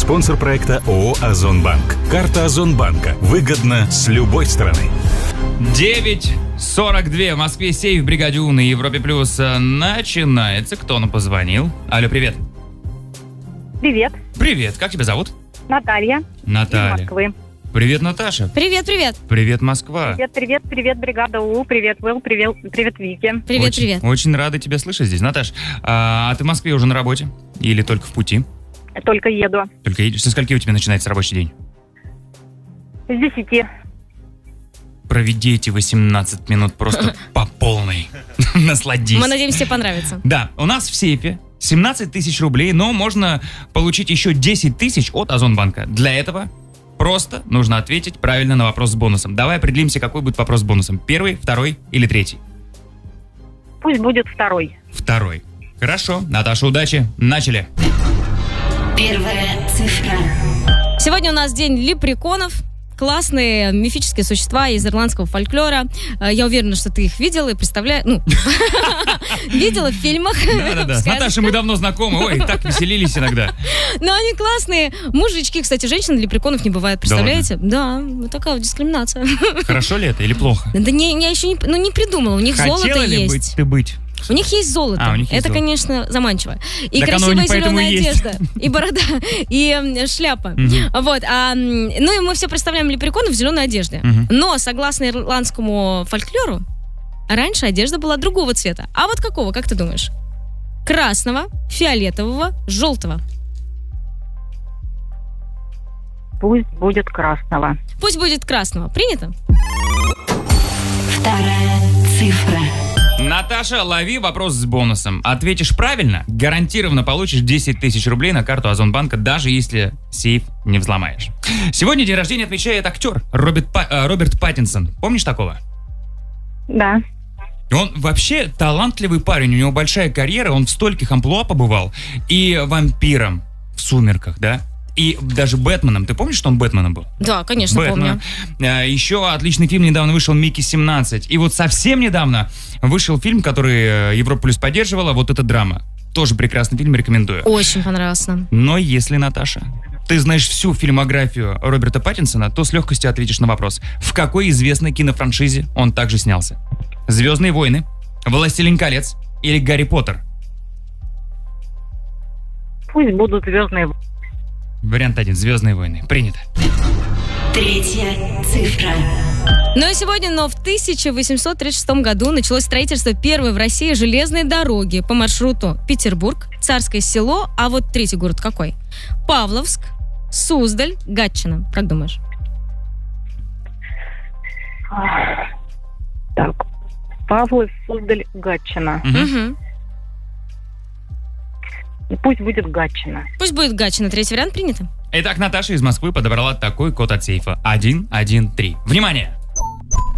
Спонсор проекта ООО «Озонбанк». Карта Озонбанка. Выгодно с любой стороны. 9:42 в Москве. Сейф в бригаде У на Европе Плюс начинается. Кто нам позвонил? Алло, привет. Привет. Привет. Как тебя зовут? Наталья. Наталья. Из Москвы. Привет, Наташа. Привет, привет. Привет, Москва. Привет, бригада У. Привет, Вэл. Привет, Вики. Привет. Очень рада тебя слышать здесь, Наташ. А ты в Москве уже на работе? Или только в пути? Только еду. Только едешь? Со скольки у тебя начинается рабочий день? С 10. Проведи эти 18 минут просто по полной. Насладись. Мы надеемся, тебе понравится. Да, у нас в сейфе 17 тысяч рублей, но можно получить еще 10 тысяч от Озонбанка. Для этого просто нужно ответить правильно на вопрос с бонусом. Давай определимся, какой будет вопрос с бонусом. Первый, второй или третий? Пусть будет второй. Второй. Хорошо. Наташа, удачи. Начали. Первая цифра. Сегодня у нас день лепреконов. Классные мифические существа из ирландского фольклора. Я уверена, что ты их видела и представляешь... видела в фильмах. Да. С Наташей мы давно знакомы. Ой, так веселились иногда. Но они классные. Мужички, кстати, женщин лепреконов не бывает. Представляете? Да, вот такая вот дискриминация. Хорошо ли это или плохо? Да я еще не придумала. У них золото есть. Хотела ли ты быть? У них есть золото. У них есть это, золото. Конечно, заманчиво. И Так красивая зеленая есть. одежда, и борода, и шляпа. Вот. Ну и мы все представляем лепреконов в зеленой одежде. Но, согласно ирландскому фольклору, раньше одежда была другого цвета. А вот какого, как ты думаешь? Красного, фиолетового, желтого. Пусть будет красного. Пусть будет красного. Принято? Вторая цифра. Наташа, лови вопрос с бонусом. Ответишь правильно, гарантированно получишь 10 тысяч рублей на карту Озонбанка, даже если сейф не взломаешь. Сегодня день рождения отмечает актер Роберт Паттинсон. Помнишь такого? Да. Он вообще талантливый парень, у него большая карьера, он в стольких амплуа побывал. И вампиром в «Сумерках», да? И даже Бэтменом. Ты помнишь, что он Бэтменом был? Да, конечно, помню. Еще отличный фильм недавно вышел «Микки 17». И вот совсем недавно вышел фильм, который Европа Плюс поддерживала, вот эта драма. Тоже прекрасный фильм, рекомендую. Очень понравился. Но если, Наташа, ты знаешь всю фильмографию Роберта Паттинсона, то с легкостью ответишь на вопрос, в какой известной кинофраншизе он также снялся? «Звездные войны», «Властелин колец» или «Гарри Поттер»? Пусть будут «Звездные войны». Вариант 1. «Звездные войны». Принято. Третья цифра. Ну и сегодня, в 1836 году началось строительство первой в России железной дороги по маршруту Петербург, Царское Село, а вот третий город какой? Павловск, Суздаль, Гатчина. Как думаешь? Так. Павлов, Суздаль, Гатчина. Угу. Пусть будет Гатчина. Пусть будет Гатчина. Третий вариант принято. Итак, Наташа из Москвы подобрала такой код от сейфа. 113. Внимание!